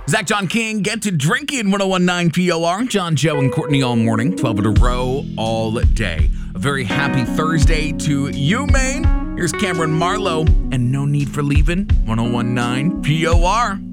Zach, John King, get to drinking 1019 POR. John, Joe, and Courtney all morning, 12 in a row all day. A very happy Thursday to you, Maine. Here's Cameron Marlowe, and no need for leaving 1019 POR.